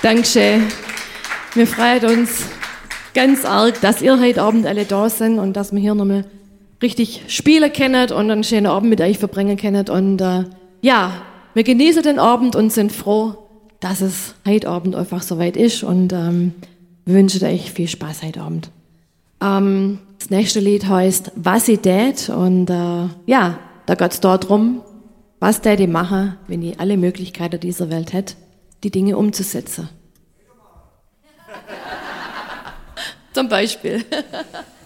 Dankeschön. Wir freuen uns ganz arg, dass ihr heute Abend alle da sind und dass wir hier nochmal richtig spielen können und einen schönen Abend mit euch verbringen können. Und wir genießen den Abend und sind froh, dass es heute Abend einfach soweit ist und wünschen euch viel Spaß heute Abend. Das nächste Lied heißt Was ich tät und da geht es darum, was tät ich machen, wenn ich alle Möglichkeiten dieser Welt hätte, die Dinge umzusetzen. Zum Beispiel.